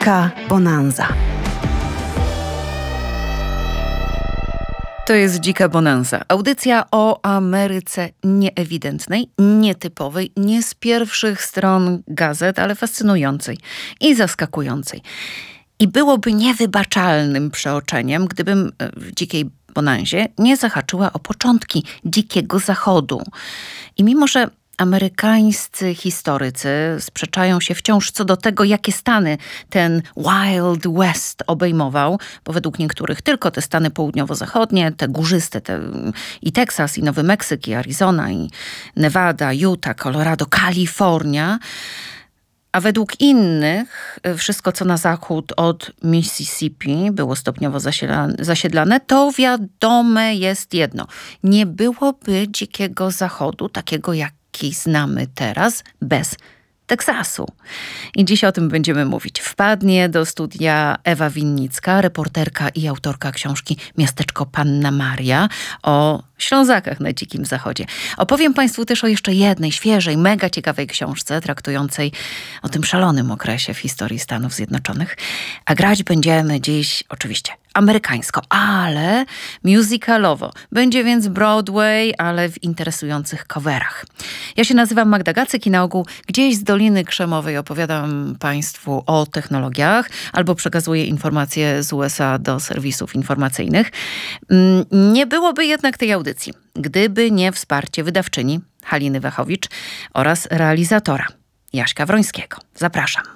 Dzika Bonanza. To jest Dzika Bonanza. Audycja o Ameryce nieewidentnej, nietypowej, nie z pierwszych stron gazet, ale fascynującej i zaskakującej. I byłoby niewybaczalnym przeoczeniem, gdybym w Dzikiej Bonanzie nie zahaczyła o początki Dzikiego Zachodu. I mimo, że amerykańscy historycy sprzeczają się wciąż co do tego, jakie stany ten Wild West obejmował, bo według niektórych tylko te stany południowo-zachodnie, te górzyste, i Teksas, i Nowy Meksyk, i Arizona, i Nevada, Utah, Colorado, Kalifornia. A według innych wszystko, co na zachód od Mississippi było stopniowo zasiedlane, to wiadome jest jedno. Nie byłoby Dzikiego Zachodu, takiego jaki znamy teraz, bez Teksasu. I dziś o tym będziemy mówić. Wpadnie do studia Ewa Winnicka, reporterka i autorka książki Miasteczko Panna Maria o Ślązakach na Dzikim Zachodzie. Opowiem Państwu też o jeszcze jednej, świeżej, mega ciekawej książce traktującej o tym szalonym okresie w historii Stanów Zjednoczonych. A grać będziemy dziś oczywiście amerykańsko, ale musicalowo. Będzie więc Broadway, ale w interesujących coverach. Ja się nazywam Magda Gacyk i na ogół gdzieś z Doliny Krzemowej opowiadam Państwu o technologiach albo przekazuję informacje z USA do serwisów informacyjnych. Nie byłoby jednak tej audycji, gdyby nie wsparcie wydawczyni Haliny Wachowicz oraz realizatora Jaśka Wrońskiego. Zapraszam.